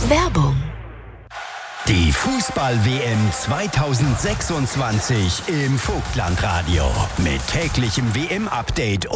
Werbung. Die Fußball-WM 2026 im Vogtlandradio mit täglichem WM-Update